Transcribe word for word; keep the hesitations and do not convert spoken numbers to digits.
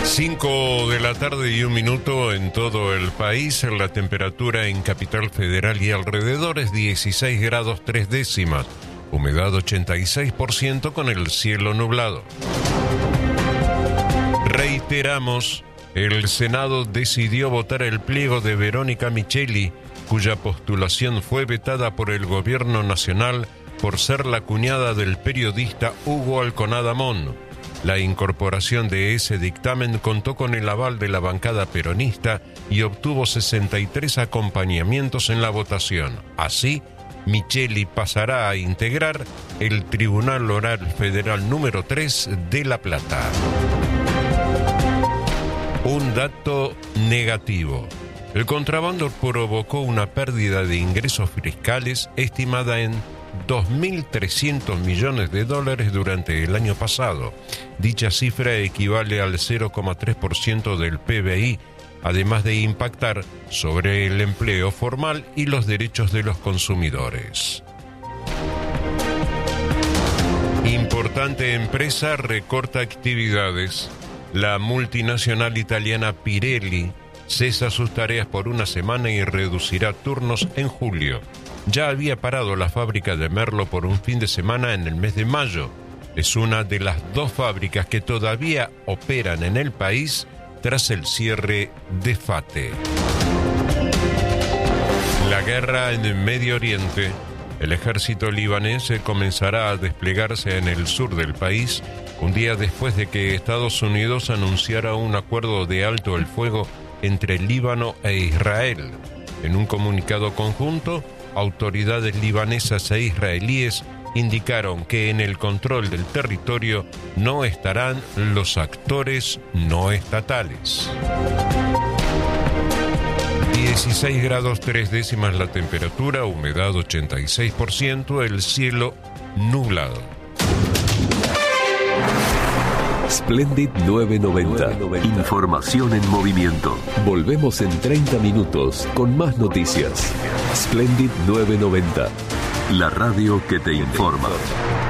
cinco de la tarde y un minuto en todo el país. La temperatura en Capital Federal y alrededores dieciséis grados tres décimas. Humedad ochenta y seis por ciento con el cielo nublado. Reiteramos, el Senado decidió votar el pliego de Verónica Micheli, cuya postulación fue vetada por el gobierno nacional por ser la cuñada del periodista Hugo Alconada Mon. La incorporación de ese dictamen contó con el aval de la bancada peronista y obtuvo sesenta y tres acompañamientos en la votación. Así, Micheli pasará a integrar el Tribunal Oral Federal número tres de La Plata. Un dato negativo. El contrabando provocó una pérdida de ingresos fiscales estimada en dos mil trescientos millones de dólares durante el año pasado. Dicha cifra equivale al cero coma tres por ciento del P B I, además de impactar sobre el empleo formal y los derechos de los consumidores. Importante empresa recorta actividades. La multinacional italiana Pirelli cesa sus tareas por una semana y reducirá turnos en julio. Ya había parado la fábrica de Merlo por un fin de semana en el mes de mayo. Es una de las dos fábricas que todavía operan en el país tras el cierre de FATE. La guerra en el Medio Oriente. El ejército libanés comenzará a desplegarse en el sur del país un día después de que Estados Unidos anunciara un acuerdo de alto el fuego entre Líbano e Israel. En un comunicado conjunto, autoridades libanesas e israelíes indicaron que en el control del territorio no estarán los actores no estatales. dieciséis grados tres décimas la temperatura, humedad ochenta y seis por ciento, el cielo nublado. Splendid novecientos noventa. Información en movimiento. Volvemos en treinta minutos con más noticias. Splendid novecientos noventa. La radio que te informa.